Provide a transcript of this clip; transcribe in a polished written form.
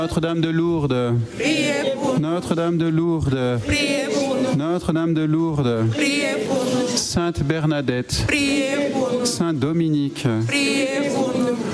Notre-Dame de Lourdes, priez pour nous. Notre-Dame de Lourdes, Priez pour nous. Notre-Dame de Lourdes, Priez pour nous. Sainte Bernadette, Priez pour nous. Saint Dominique, Priez pour nous.